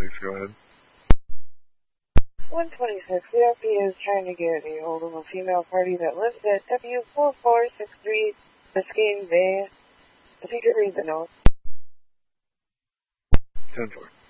go ahead. 126, the RP is trying to get a hold of a female party that lives at W4463 Biscayne Bay. If you could read the note. 10-4.